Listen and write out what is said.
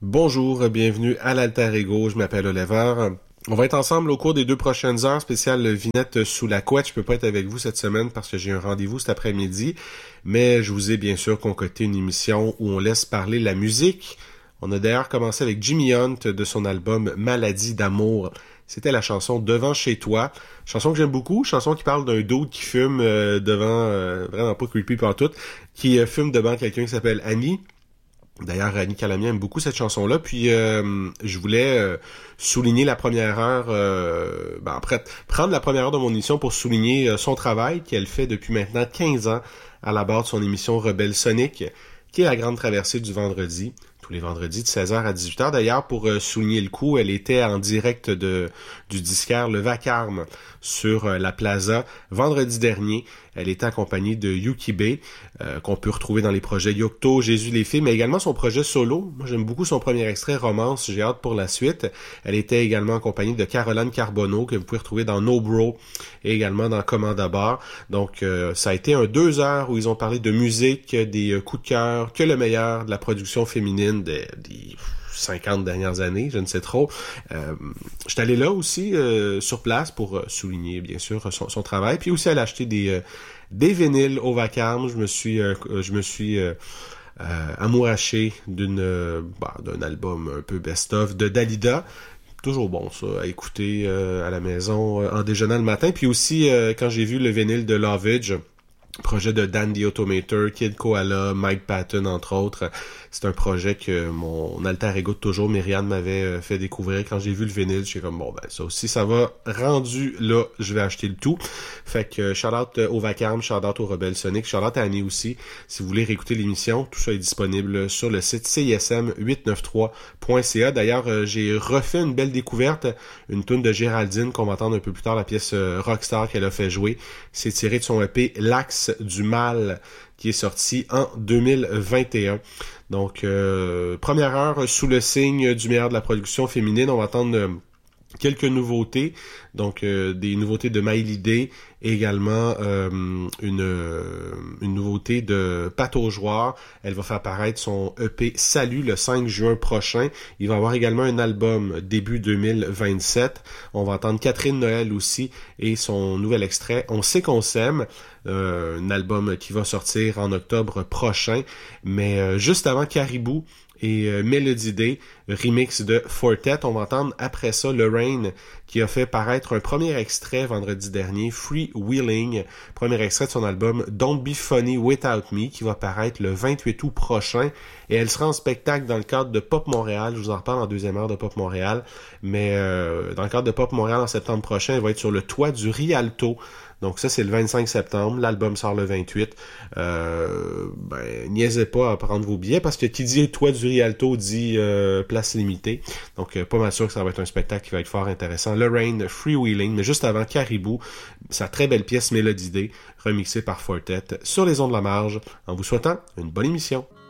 Bonjour, bienvenue à l'Alter Ego, je m'appelle Oliver. On va être ensemble au cours des 2 prochaines heures, spécial Vinette sous la couette. Je peux pas être avec vous cette semaine parce que j'ai un rendez-vous cet après-midi, mais je vous ai bien sûr concocté une émission où on laisse parler la musique. On a d'ailleurs commencé avec Jimmy Hunt de son album Maladie d'amour. C'était la chanson Devant chez toi, chanson que j'aime beaucoup, chanson qui parle d'un dude qui fume devant, vraiment pas creepy partout, qui fume devant quelqu'un qui s'appelle Annie. D'ailleurs, Annie Calamien aime beaucoup cette chanson-là. Puis, je voulais souligner la première heure, après, prendre la première heure de mon émission pour souligner son travail qu'elle fait depuis maintenant 15 ans à la barre de son émission Rebelle Sonic, qui est la grande traversée du vendredi, tous les vendredis de 16h à 18h. D'ailleurs, pour souligner le coup, elle était en direct du disquaire Le Vacarme sur la Plaza vendredi dernier. Elle était accompagnée de Yuki B, qu'on peut retrouver dans les projets Yocto, Jésus les filles, mais également son projet solo. Moi, j'aime beaucoup son premier extrait, Romance, j'ai hâte pour la suite. Elle était également accompagnée de Caroline Carbonneau, que vous pouvez retrouver dans No Bro, et également dans Commande à bord. Donc, ça a été 2 heures où ils ont parlé de musique, des coups de cœur, que le meilleur de la production féminine des 50 dernières années, je ne sais trop. J'étais allé là aussi sur place pour souligner bien sûr son travail, puis aussi aller acheter des vinyles au Vacarme. Je me suis amouraché d'un album un peu best-of de Dalida. Toujours bon ça, à écouter à la maison en déjeunant le matin. Puis aussi quand j'ai vu le vinyle de Lovage, projet de Dan the Automator, Kid Koala, Mike Patton, entre autres. C'est un projet que mon alter ego de toujours, Myriam, m'avait fait découvrir. Quand j'ai vu le vinyle, j'étais comme, ça aussi, ça va rendu là, je vais acheter le tout. Fait que, shout-out au Vacarme, shout-out au Rebelle Sonic, shout-out à Annie aussi. Si vous voulez réécouter l'émission, tout ça est disponible sur le site CISM893.ca. D'ailleurs, j'ai refait une belle découverte, une tune de Géraldine, qu'on va entendre un peu plus tard, la pièce Rockstar qu'elle a fait jouer. C'est tiré de son EP L'Axe du Mal, qui est sorti en 2021. Donc, première heure sous le signe du meilleur de la production féminine. On va entendre quelques nouveautés. Donc, des nouveautés de Maïlidé, également une nouveauté de Pat Aujoire. Elle va faire paraître son EP Salut le 5 juin prochain. Il va avoir également un album début 2027. On va entendre Catherine Noël aussi et son nouvel extrait On sait qu'on s'aime. Un album qui va sortir en octobre prochain. Mais juste avant Caribou et Melody Day, remix de Fortet. On va entendre après ça Lorraine qui a fait paraître un premier extrait vendredi dernier, Free Wheeling, premier extrait de son album Don't Be Funny Without Me, qui va paraître le 28 août prochain, et elle sera en spectacle dans le cadre de Pop Montréal. Je vous en reparle en deuxième heure de Pop Montréal, mais dans le cadre de Pop Montréal en septembre prochain, elle va être sur le toit du Rialto. Donc ça, c'est le 25 septembre. L'album sort le 28. Niaisez pas à prendre vos billets, parce que qui dit toit du Rialto dit place limitée. Donc, pas mal sûr que ça va être un spectacle qui va être fort intéressant. Lorraine, Freewheeling, mais juste avant Caribou, sa très belle pièce Mélodie Day, remixée par Fortet sur les ondes de la marge, en vous souhaitant une bonne émission.